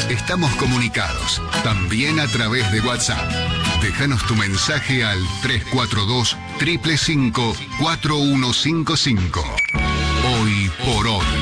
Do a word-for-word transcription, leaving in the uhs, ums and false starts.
Estamos comunicados, también a través de WhatsApp. Déjanos tu mensaje al tres cuatro dos, cinco cinco cinco, cuatro uno cinco cinco. Hoy por hoy.